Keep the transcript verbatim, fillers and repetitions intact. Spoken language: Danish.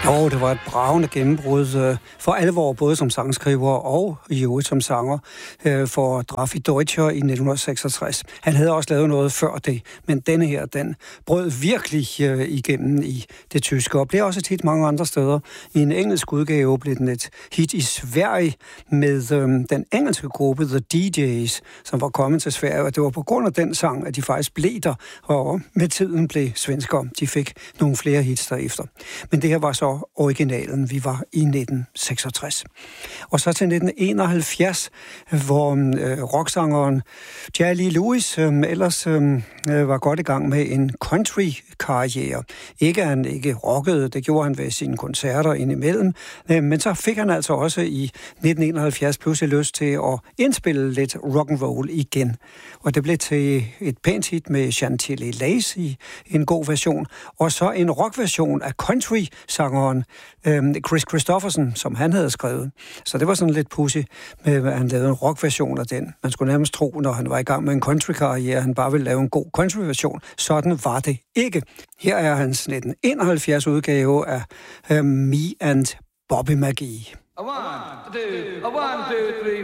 Jo, det var et bragende gennembrud for alvor, både som sangskriver og i øvrigt som sanger for Drafi Deutscher i nitten seksogtres. Han havde også lavet noget før det, men denne her, den brød virkelig igennem i det tyske, og blev også et hit mange andre steder. I en engelsk udgave blev den et hit i Sverige med øhm, den engelske gruppe The D J's, som var kommet til Sverige, og det var på grund af den sang, at de faktisk blev der, og med tiden blev svenskere. De fik nogle flere hits derefter. Men det her var så originalen. Vi var i nitten seksogtres. Og så til nitten enoghalvfjerds, hvor øh, rocksangeren Jerry Lee Lewis øh, ellers øh, var godt i gang med en country-karriere. Ikke at han ikke rockede, det gjorde han ved sine koncerter indimellem, øh, men så fik han altså også i nitten enoghalvfjerds pludselig lyst til at indspille lidt rock'n'roll igen. Og det blev til et pænt hit med Chantilly Lace i en god version, og så en rockversion af country-sangeren Chris Christopherson, som han havde skrevet. Så det var sådan lidt pudsy, med at han lavede en rockversion af den. Man skulle nærmest tro, når han var i gang med en country-karriere, han bare ville lave en god country-version. Sådan var det ikke. Her er hans nitten enoghalvfjerds udgave af uh, Me and Bobby McGee. A one, two, a one, two, three,